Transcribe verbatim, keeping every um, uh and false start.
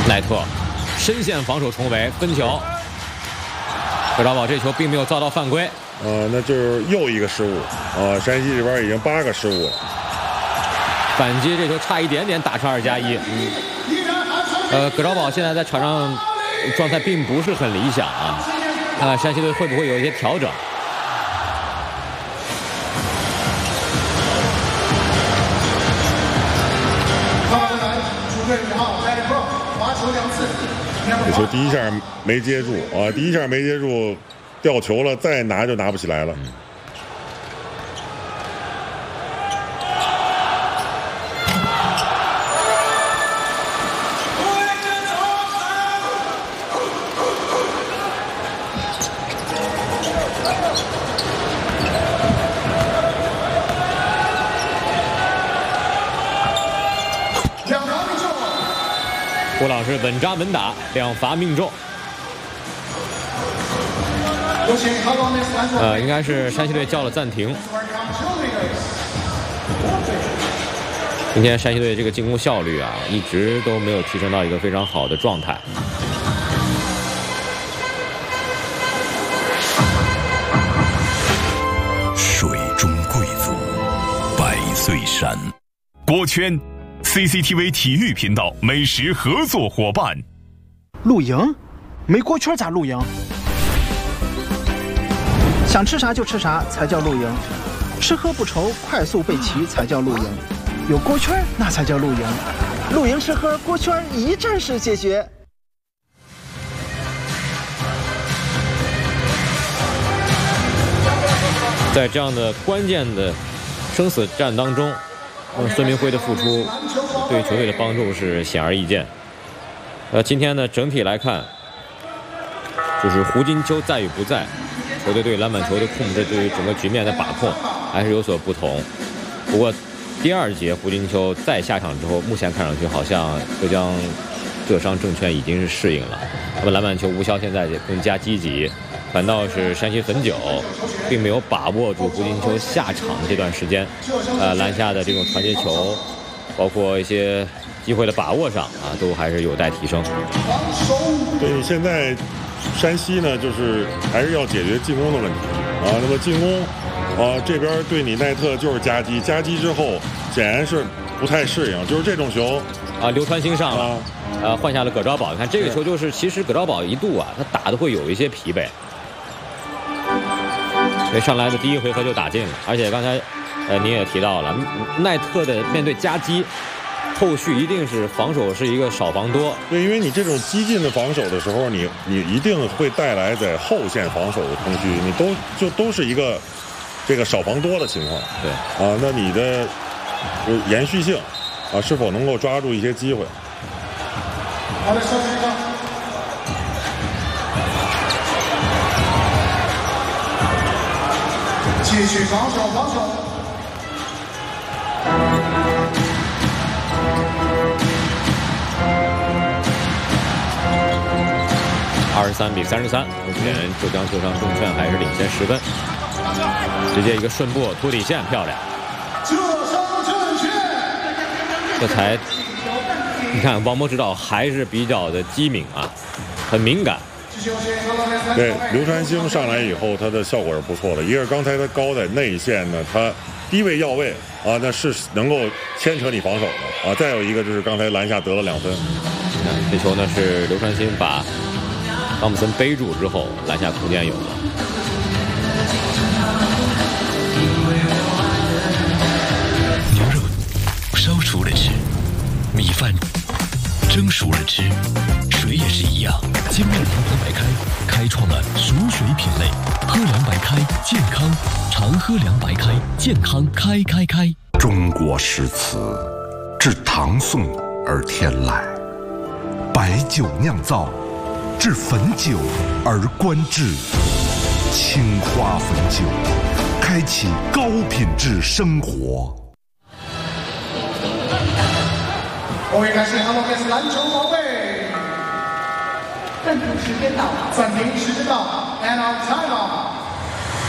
奈特深陷防守重围，分球。葛兆宝这球并没有遭到犯规。 呃，那就是又一个失误。啊，山西这边已经八个失误了。 反击这球差一点点打成二加一。嗯。呃，葛兆宝现在在场上状态并不是很理想啊，看看山西队会不会有一些调整。 这球第一下没接住啊，第一下没接住，掉球了，再拿就拿不起来了。嗯布朗是稳扎稳打，两罚命中。呃，应该是山西队叫了暂停。今天山西队这个进攻效率啊，一直都没有提升到一个非常好的状态。 水中贵族，百岁山，锅圈。C C T V 体育频道美食合作伙伴。 露营？没锅圈咋露营？想吃啥就吃啥才叫露营，吃喝不愁，快速备齐才叫露营。有锅圈那才叫露营，露营吃喝锅圈一站式解决。 在这样的关键的生死战当中。嗯，孙明辉的付出对球队的帮助是显而易见。呃，今天呢，整体来看，就是胡金秋在与不在，球队对篮板球的控制，对于整个局面的把控还是有所不同。不过，第二节胡金秋再下场之后，目前看上去好像浙江浙商政权已经是适应了。那么篮板球吴骁现在也更加积极，反倒是山西汾酒并没有把握住胡金秋下场的这段时间，呃，篮下的这种传接球，包括一些机会的把握上啊，都还是有待提升。 对，现在山西呢，就是还是要解决进攻的问题啊。那么进攻啊，这边对你奈特就是夹击，夹击之后显然是不太适应，就是这种球啊，刘传兴上了， 啊、 呃，换下了葛兆宝。你看这个球就是，其实葛兆宝一度啊，他打的会有一些疲惫。所以上来的第一回合就打进了，而且刚才，呃，您也提到了，奈特的面对夹击，后续一定是防守是一个少防多。 对，因为你这种激进的防守的时候，你你一定会带来在后线防守的空虚，你都就都是一个这个少防多的情况。 对啊，那你的就延续性啊，是否能够抓住一些机会？好的，休息一下。继续防守，防守。 二十三比三十三，目前浙江浙商证券还是领先十分。直接一个顺步突底线，漂亮。这才，你看王博指导还是比较的机敏啊，很敏感。 对，刘传兴上来以后，他的效果是不错的。一个是刚才他高在内线呢，他低位要位啊，那是能够牵扯你防守的啊。再有一个就是刚才篮下得了两分。 这球呢是刘传兴把汤普森背住之后，篮下空间有了。 牛肉烧熟了吃，米饭蒸熟了吃，水也是一样。精酿凉白开开创了熟水品类，喝凉白开健康，常喝凉白开健康开开开。 中国诗词自唐宋而天来，白酒酿造至汾酒而观之，青花汾酒开启高品质生活。 各位感谢哈罗盖斯篮球宝贝。暂停时间到，暂停时间到 ，and on time out。